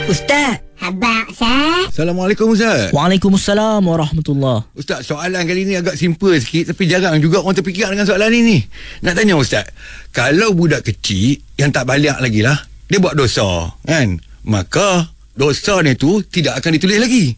Ustaz. Abang Ustaz. Assalamualaikum Ustaz. Waalaikumsalam warahmatullahi. Ustaz, soalan kali ni agak simple sikit, tapi jarang juga orang terfikir dengan soalan ni. Nak tanya Ustaz, kalau budak kecil yang tak balik lagi lah, dia buat dosa kan, maka dosa dia tu tidak akan ditulis lagi.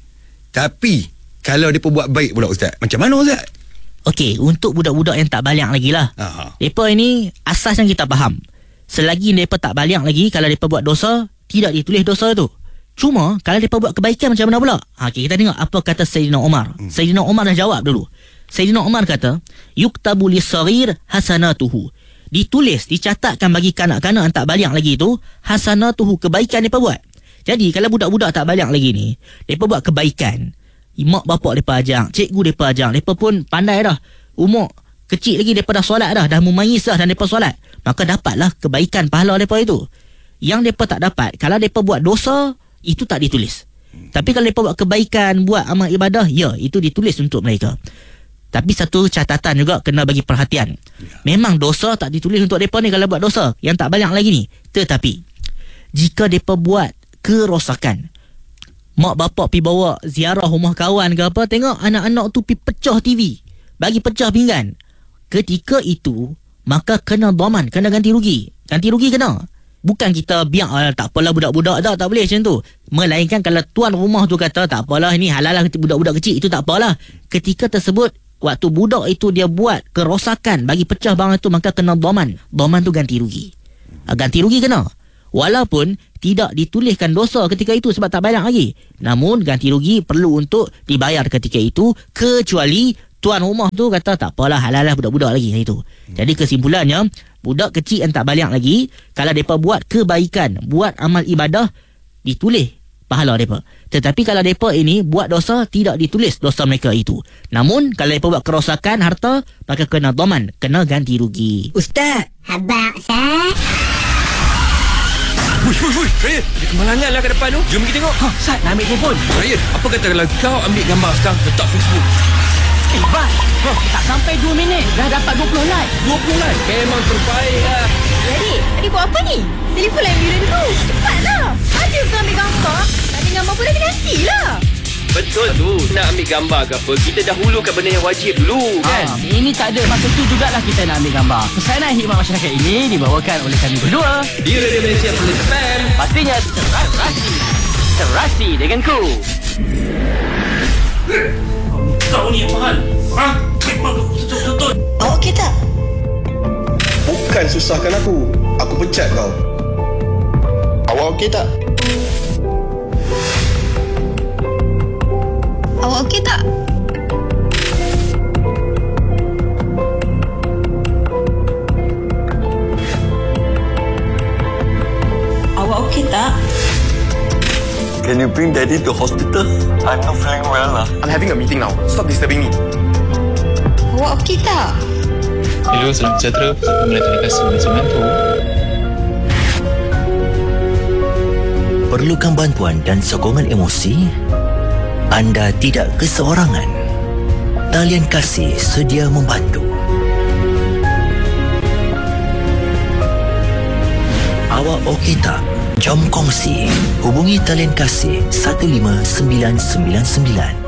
Tapi kalau dia buat baik pula Ustaz, macam mana Ustaz? Okey, untuk budak-budak yang tak balik lagi lah, mereka ini asas yang kita faham, selagi mereka tak balik lagi, kalau mereka buat dosa, tidak ditulis dosa tu. Cuma kalau mereka buat kebaikan macam mana pula? Okay, kita tengok apa kata Sayyidina Umar. Sayyidina Umar dah jawab dulu. Sayyidina Umar kata, yuktabu lis-saghir hasanatuhu. Ditulis, dicatatkan bagi kanak-kanak yang tak balik lagi tu, hasanatuhu, kebaikan mereka buat. Jadi kalau budak-budak tak balik lagi ni, mereka buat kebaikan, mak bapak mereka ajak, cikgu mereka ajak, mereka pun pandai dah, umur kecil lagi mereka dah solat dah memayis dah dan mereka solat, maka dapatlah kebaikan pahala mereka itu. Yang mereka tak dapat, kalau mereka buat dosa, itu tak ditulis. Tapi kalau mereka buat kebaikan, buat amal ibadah, ya, itu ditulis untuk mereka. Tapi satu catatan juga kena bagi perhatian. Memang dosa tak ditulis untuk mereka ni kalau buat dosa yang tak balik lagi ni. Tetapi jika mereka buat kerosakan, mak bapak pergi bawa ziarah rumah kawan ke apa, tengok anak-anak tu pergi pecah TV, bagi pecah pinggan, ketika itu maka kena dhaman, kena ganti rugi. Ganti rugi kena. Bukan kita biar tak apalah budak-budak tak boleh macam tu. Melainkan kalau tuan rumah tu kata tak apalah, ini halal lah budak-budak kecil, itu tak apalah. Ketika tersebut, waktu budak itu dia buat kerosakan, bagi pecah barang itu, maka kena dhaman. Dhaman tu ganti rugi. Ganti rugi kena. Walaupun tidak dituliskan dosa ketika itu sebab tak bayar lagi, namun ganti rugi perlu untuk dibayar ketika itu, kecuali tuan rumah tu kata tak apalah, halal lah budak-budak lagi itu. Jadi kesimpulannya, budak kecil yang tak balik lagi, kalau mereka buat kebaikan, buat amal ibadah, ditulis pahala mereka. Tetapi kalau mereka ini buat dosa, tidak ditulis dosa mereka itu. Namun kalau mereka buat kerosakan harta, maka kena dhaman, kena ganti rugi. Ustaz. Abang Ustaz. Wuih, Ryan, ada kemalangan lah kat depan tu. Jom pergi tengok. Sat, nak ambil telefon. Ryan, apa kata kalau kau ambil gambar sekarang letak Facebook? Bas, tak sampai 2 minit dah dapat 20 like. 20 like? Memang terbaik lah. Jadi, adik buat apa ni? Telefon lain bila dulu. Cepatlah. Ada ke ambil gambar? Tak ada gambar pun lagi nantilah. Betul tu. Nak ambil gambar ke apa, kita dahulukan benda yang wajib dulu, kan? Ini tak ada masa tu jugalah kita nak ambil gambar. Pesanan khidmat masyarakat ini dibawakan oleh kami berdua Di Radio Malaysia Police FM. pastinya terasi denganku. Kau ni apa hal? Memang betul-betul. Awak okey tak? Bukan susahkan aku. Aku pecat kau. Awak okey tak? Awak okey tak? Awak okey tak? Can you bring daddy to hospital? I'm not feeling well lah. I'm having a meeting now. Stop disturbing me. Awak okey tak? Hello, salam sejahtera. Saya Melati Kasih Manajemen tu. Perlukan bantuan dan sokongan emosi? Anda tidak keseorangan. Talian Kasih sedia membantu. Awak okey tak? Jom kongsi. Hubungi Talian Kasih 15999.